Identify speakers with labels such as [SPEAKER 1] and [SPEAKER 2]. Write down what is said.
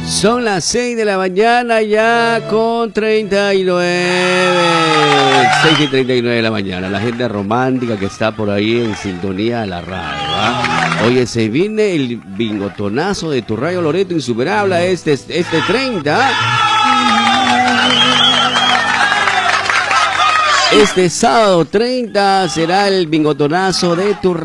[SPEAKER 1] Son las 6 de la mañana ya con 39. 6:39 de la mañana. La gente romántica que está por ahí en sintonía de la radio, ¿va? Oye, se viene el bingotonazo de tu Radio Loreto Insuperable este 30. Este sábado 30 será el bingotonazo de tu